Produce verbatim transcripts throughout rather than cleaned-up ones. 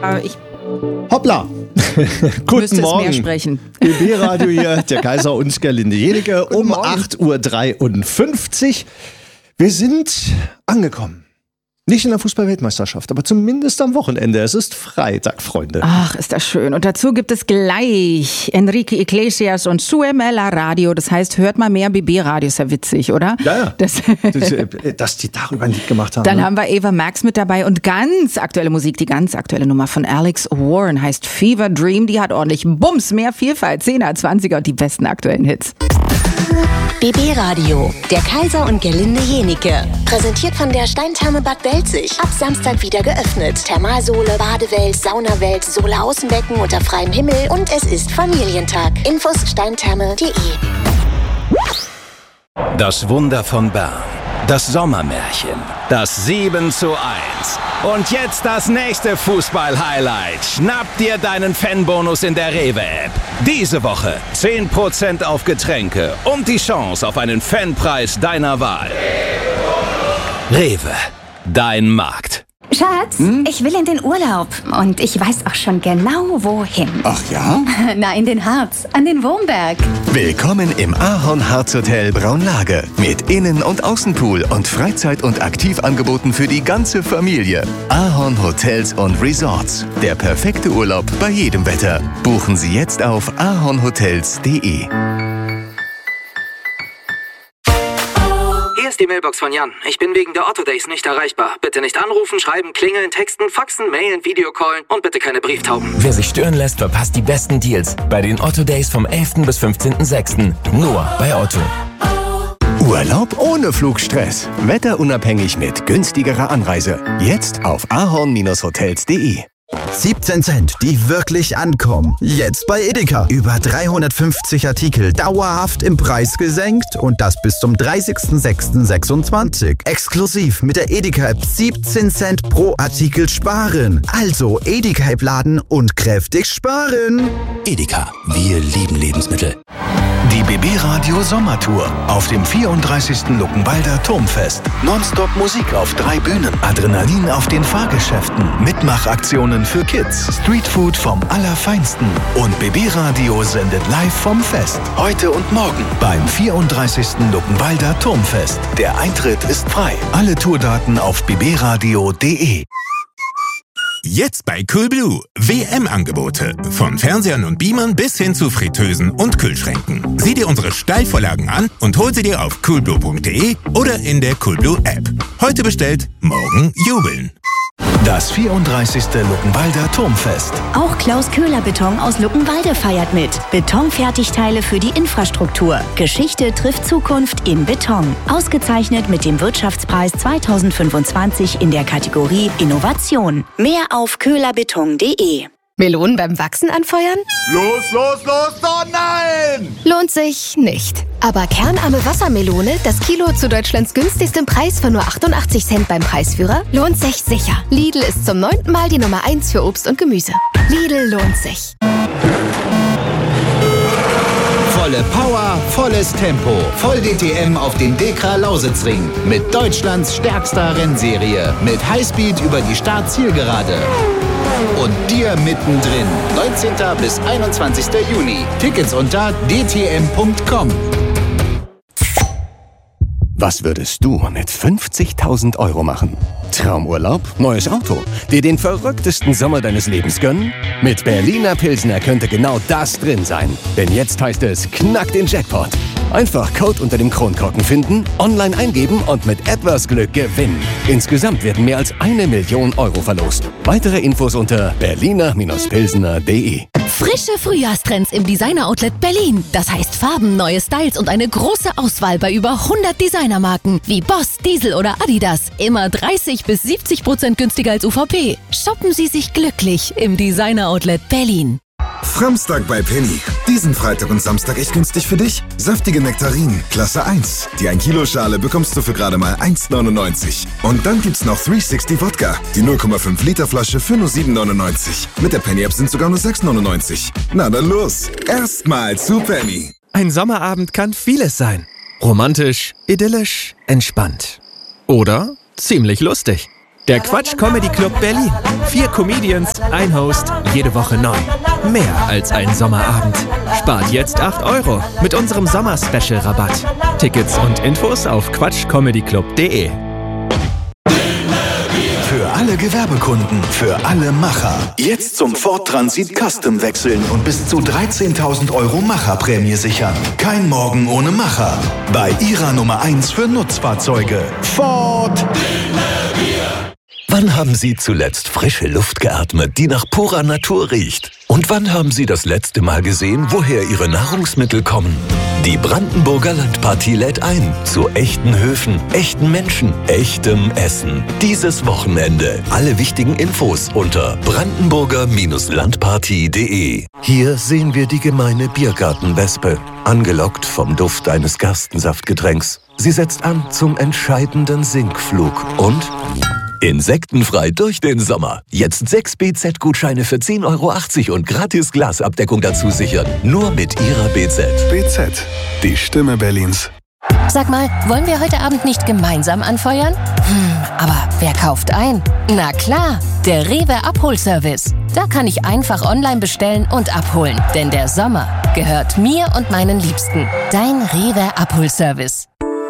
Äh, ich Hoppla! Guten Morgen. Mehr sprechen. B B-Radio hier, der Kaiser und Gerlinde Jenike um acht Uhr dreiundfünfzig. Wir sind angekommen. Nicht in der Fußball-Weltmeisterschaft, aber zumindest am Wochenende. Es ist Freitag, Freunde. Ach, ist das schön. Und dazu gibt es gleich Enrique Iglesias und Suemela Radio. Das heißt, hört mal mehr B B-Radio. Ist ja witzig, oder? Ja, ja. Das das, dass die darüber ein Lied gemacht haben. Dann ne? haben wir Eva Max mit dabei und ganz aktuelle Musik. Die ganz aktuelle Nummer von Alex Warren heißt Fever Dream. Die hat ordentlich Bums, mehr Vielfalt, zehner, zwanziger und die besten aktuellen Hits. B B-Radio, der Kaiser und Gerlinde Jenike. Präsentiert von der Steintherme Bad Belzig. Ab Samstag wieder geöffnet. Thermalsohle, Badewelt, Saunawelt, Sohle Außenbecken unter freiem Himmel und es ist Familientag. Infos steintherme punkt de. Das Wunder von Bern. Das Sommermärchen. Das sieben zu eins. Und jetzt das nächste Fußball-Highlight. Schnapp dir deinen Fanbonus in der Rewe-App. Diese Woche zehn Prozent auf Getränke und die Chance auf einen Fanpreis deiner Wahl. Rewe, dein Markt. Schatz, hm? ich will in den Urlaub und ich weiß auch schon genau, wohin. Ach ja? Na, in den Harz, an den Wurmberg. Willkommen im Ahorn Harz Hotel Braunlage. Mit Innen- und Außenpool und Freizeit- und Aktivangeboten für die ganze Familie. Ahorn Hotels und Resorts. Der perfekte Urlaub bei jedem Wetter. Buchen Sie jetzt auf ahornhotels punkt de. Hier ist die Mailbox von Jan. Ich bin wegen der Otto Days nicht erreichbar. Bitte nicht anrufen, schreiben, klingeln, texten, faxen, mailen, Videocallen und bitte keine Brieftauben. Wer sich stören lässt, verpasst die besten Deals bei den Otto Days vom elften bis fünfzehnten sechsten Nur bei Otto. Urlaub ohne Flugstress. Wetterunabhängig mit günstigerer Anreise. Jetzt auf ahorn hotels punkt de. siebzehn Cent, die wirklich ankommen. Jetzt bei Edeka. Über dreihundertfünfzig Artikel dauerhaft im Preis gesenkt und das bis zum dreißigsten sechsten sechsundzwanzig. Exklusiv mit der Edeka-App siebzehn Cent pro Artikel sparen. Also Edeka-App laden und kräftig sparen. Edeka, wir lieben Lebensmittel. Die B B-Radio Sommertour auf dem vierunddreißigsten Luckenwalder Turmfest. Nonstop Musik auf drei Bühnen, Adrenalin auf den Fahrgeschäften, Mitmachaktionen für Kids, Streetfood vom Allerfeinsten und B B-Radio sendet live vom Fest. Heute und morgen beim vierunddreißigsten Luckenwalder Turmfest. Der Eintritt ist frei. Alle Tourdaten auf b b radio punkt de. Jetzt bei Coolblue. W M-Angebote. Von Fernsehern und Beamern bis hin zu Fritteusen und Kühlschränken. Sieh dir unsere Steilvorlagen an und hol sie dir auf coolblue punkt de oder in der Coolblue-App. Heute bestellt, morgen jubeln. Das vierunddreißigste Luckenwalder Turmfest. Auch Klaus Köhler Beton aus Luckenwalde feiert mit. Betonfertigteile für die Infrastruktur. Geschichte trifft Zukunft in Beton. Ausgezeichnet mit dem Wirtschaftspreis zweitausendfünfundzwanzig in der Kategorie Innovation. Mehr auf köhlerbeton punkt de. Melonen beim Wachsen anfeuern? Los, los, los, oh nein! Lohnt sich nicht. Aber kernarme Wassermelone, das Kilo zu Deutschlands günstigstem Preis von nur achtundachtzig Cent beim Preisführer, lohnt sich sicher. Lidl ist zum neunten Mal die Nummer eins für Obst und Gemüse. Lidl lohnt sich. Volle Power, volles Tempo. Voll D T M auf dem Dekra Lausitzring. Mit Deutschlands stärkster Rennserie. Mit Highspeed über die Start-Zielgerade. Und dir mittendrin. neunzehnten bis einundzwanzigsten Juni. Tickets unter d t m punkt com. Was würdest du mit fünfzigtausend Euro machen? Traumurlaub? Neues Auto? Dir den verrücktesten Sommer deines Lebens gönnen? Mit Berliner Pilsner könnte genau das drin sein. Denn jetzt heißt es, knack den Jackpot. Einfach Code unter dem Kronkorken finden, online eingeben und mit etwas Glück gewinnen. Insgesamt werden mehr als eine Million Euro verlost. Weitere Infos unter berliner pilsner punkt de. Frische Frühjahrstrends im Designer-Outlet Berlin. Das heißt Farben, neue Styles und eine große Auswahl bei über hundert Designermarken wie Boss, Diesel oder Adidas. Immer dreißig bis siebzig Prozent günstiger als U V P. Shoppen Sie sich glücklich im Designer-Outlet Berlin. Framstag bei Penny. Diesen Freitag und Samstag echt günstig für dich. Saftige Nektarinen, Klasse eins. Die ein Kilo Schale bekommst du für gerade mal eins neunundneunzig. Und dann gibt's noch dreihundertsechzig Wodka. Die null Komma fünf Liter Flasche für nur sieben neunundneunzig. Mit der Penny-App sind sogar nur sechs neunundneunzig. Na dann los. Erstmal zu Penny. Ein Sommerabend kann vieles sein. Romantisch, idyllisch, entspannt. Oder ziemlich lustig. Der Quatsch Comedy Club Berlin. Vier Comedians, ein Host, jede Woche neu. Mehr als ein Sommerabend. Spart jetzt acht Euro mit unserem Sommer-Special-Rabatt. Tickets und Infos auf quatsch comedy club punkt de. Für alle Gewerbekunden, für alle Macher. Jetzt zum Ford Transit Custom wechseln und bis zu dreizehntausend Euro Macherprämie sichern. Kein Morgen ohne Macher. Bei Ihrer Nummer eins für Nutzfahrzeuge. Ford. Wann haben Sie zuletzt frische Luft geatmet, die nach purer Natur riecht? Und wann haben Sie das letzte Mal gesehen, woher Ihre Nahrungsmittel kommen? Die Brandenburger Landpartie lädt ein zu echten Höfen, echten Menschen, echtem Essen. Dieses Wochenende. Alle wichtigen Infos unter brandenburger Landpartie punkt de. Hier sehen wir die gemeine Biergartenwespe, angelockt vom Duft eines Gerstensaftgetränks. Sie setzt an zum entscheidenden Sinkflug und... Insektenfrei durch den Sommer. Jetzt sechs B Z-Gutscheine für zehn Euro achtzig und gratis Glasabdeckung dazu sichern. Nur mit Ihrer B Z. B Z, die Stimme Berlins. Sag mal, wollen wir heute Abend nicht gemeinsam anfeuern? Hm, aber wer kauft ein? Na klar, der Rewe Abholservice. Da kann ich einfach online bestellen und abholen. Denn der Sommer gehört mir und meinen Liebsten. Dein Rewe Abholservice.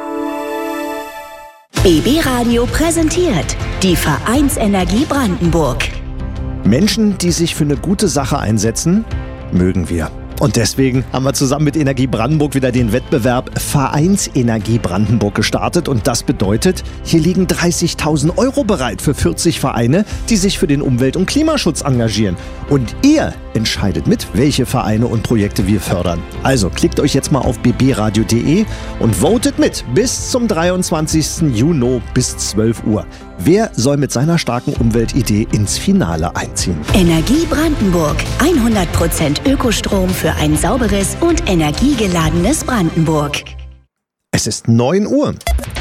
B B Radio präsentiert die Vereinsenergie Brandenburg. Menschen, die sich für eine gute Sache einsetzen, mögen wir. Und deswegen haben wir zusammen mit Energie Brandenburg wieder den Wettbewerb Vereinsenergie Brandenburg gestartet. Und das bedeutet, hier liegen dreißigtausend Euro bereit für vierzig Vereine, die sich für den Umwelt- und Klimaschutz engagieren. Und ihr entscheidet mit, welche Vereine und Projekte wir fördern. Also klickt euch jetzt mal auf b b radio punkt de und votet mit bis zum dreiundzwanzigsten Juni bis zwölf Uhr. Wer soll mit seiner starken Umweltidee ins Finale einziehen? Energie Brandenburg. hundert Prozent Ökostrom für ein sauberes und energiegeladenes Brandenburg. Es ist neun Uhr.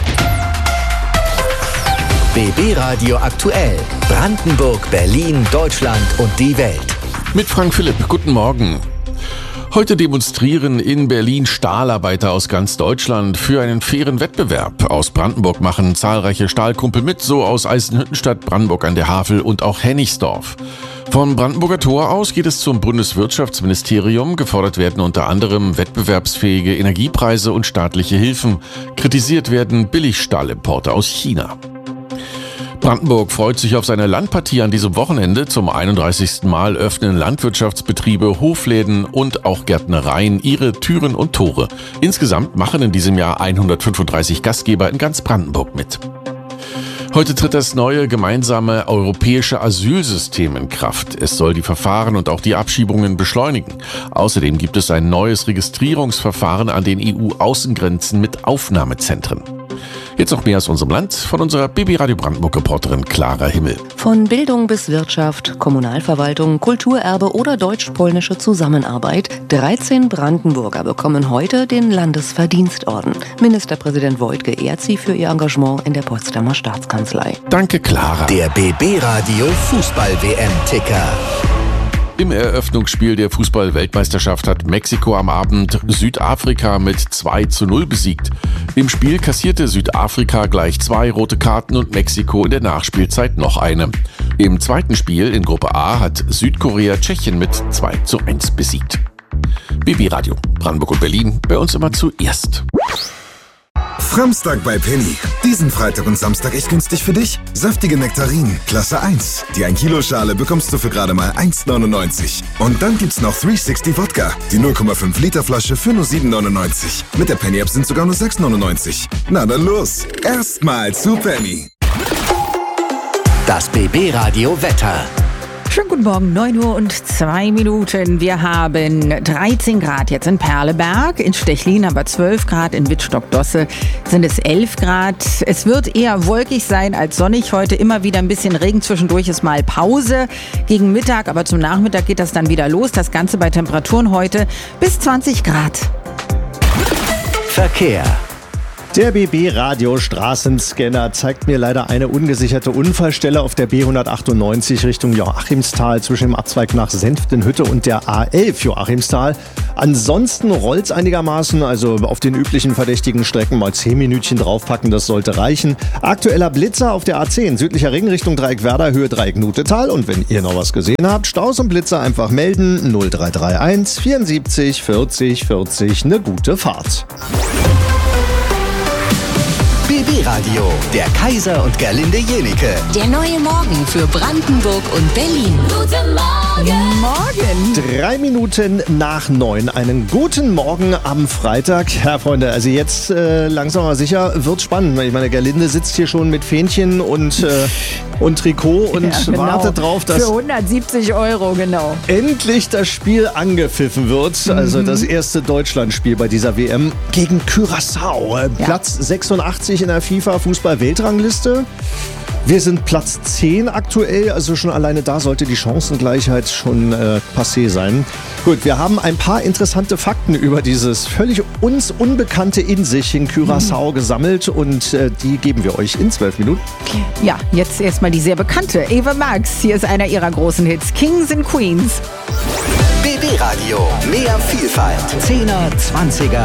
B B Radio aktuell. Brandenburg, Berlin, Deutschland und die Welt. Mit Frank Philipp. Guten Morgen. Heute demonstrieren in Berlin Stahlarbeiter aus ganz Deutschland für einen fairen Wettbewerb. Aus Brandenburg machen zahlreiche Stahlkumpel mit, so aus Eisenhüttenstadt, Brandenburg an der Havel und auch Hennigsdorf. Vom Brandenburger Tor aus geht es zum Bundeswirtschaftsministerium. Gefordert werden unter anderem wettbewerbsfähige Energiepreise und staatliche Hilfen. Kritisiert werden Billigstahlimporte aus China. Brandenburg freut sich auf seine Landpartie an diesem Wochenende. Zum einunddreißigsten Mal öffnen Landwirtschaftsbetriebe, Hofläden und auch Gärtnereien ihre Türen und Tore. Insgesamt machen in diesem Jahr hundertfünfunddreißig Gastgeber in ganz Brandenburg mit. Heute tritt das neue gemeinsame europäische Asylsystem in Kraft. Es soll die Verfahren und auch die Abschiebungen beschleunigen. Außerdem gibt es ein neues Registrierungsverfahren an den E U-Außengrenzen mit Aufnahmezentren. Jetzt noch mehr aus unserem Land von unserer B B Radio Brandenburg-Reporterin Clara Himmel. Von Bildung bis Wirtschaft, Kommunalverwaltung, Kulturerbe oder deutsch-polnische Zusammenarbeit. dreizehn Brandenburger bekommen heute den Landesverdienstorden. Ministerpräsident Woidke ehrt sie für ihr Engagement in der Potsdamer Staatskanzlei. Danke, Clara. Der B B Radio Fußball-W M-Ticker. Im Eröffnungsspiel der Fußball-Weltmeisterschaft hat Mexiko am Abend Südafrika mit zwei zu null besiegt. Im Spiel kassierte Südafrika gleich zwei rote Karten und Mexiko in der Nachspielzeit noch eine. Im zweiten Spiel in Gruppe A hat Südkorea Tschechien mit zwei zu eins besiegt. B B Radio, Brandenburg und Berlin, bei uns immer zuerst. Framstag bei Penny. Diesen Freitag und Samstag echt günstig für dich. Saftige Nektarinen, Klasse eins. Die ein Kilo Schale bekommst du für gerade mal eins neunundneunzig. Und dann gibt's noch dreihundertsechzig Wodka. Die null Komma fünf Liter Flasche für nur sieben neunundneunzig. Mit der Penny App sind sogar nur sechs neunundneunzig. Na dann los. Erstmal zu Penny. Das B B Radio Wetter. Schönen guten Morgen, neun Uhr und zwei Minuten. Wir haben dreizehn Grad jetzt in Perleberg, in Stechlin aber zwölf Grad, in Wittstock-Dosse sind es elf Grad. Es wird eher wolkig sein als sonnig. Heute immer wieder ein bisschen Regen, zwischendurch ist mal Pause gegen Mittag, aber zum Nachmittag geht das dann wieder los. Das Ganze bei Temperaturen heute bis zwanzig Grad. Verkehr. Der B B-Radio Straßenscanner zeigt mir leider eine ungesicherte Unfallstelle auf der B hundertachtundneunzig Richtung Joachimsthal zwischen dem Abzweig nach Senftenhütte und der A elf Joachimsthal. Ansonsten rollt's einigermaßen, also auf den üblichen verdächtigen Strecken mal zehn Minütchen draufpacken, das sollte reichen. Aktueller Blitzer auf der A zehn, südlicher Ring Richtung Dreieckwerder, Höhe Dreieck-Nutetal. Und wenn ihr noch was gesehen habt, Staus und Blitzer einfach melden. null drei drei eins vierundsiebzig vierzig vierzig, eine gute Fahrt. B B-Radio, der Kaiser und Gerlinde Jenike. Der neue Morgen für Brandenburg und Berlin. Guten Morgen. Morgen. Drei Minuten nach neun. Einen guten Morgen am Freitag. Ja, Freunde, also jetzt äh, langsam aber sicher wird's spannend. Ich meine, Gerlinde sitzt hier schon mit Fähnchen und, äh, und Trikot und ja, genau. wartet drauf, dass für hundertsiebzig Euro, genau. endlich das Spiel angepfiffen wird. Mhm. Also das erste Deutschlandspiel bei dieser W M gegen Curaçao. Ja. Platz sechsundachtzig in der FIFA-Fußball-Weltrangliste. Wir sind Platz zehn aktuell, also schon alleine da sollte die Chancengleichheit schon äh, passé sein. Gut, wir haben ein paar interessante Fakten über dieses völlig uns unbekannte in sich in Curaçao mhm. gesammelt und äh, die geben wir euch in zwölf Minuten. Ja, jetzt erstmal die sehr bekannte Ava Max. Hier ist einer ihrer großen Hits, Kings and Queens. B B-Radio, mehr Vielfalt. Zehner, Zwanziger,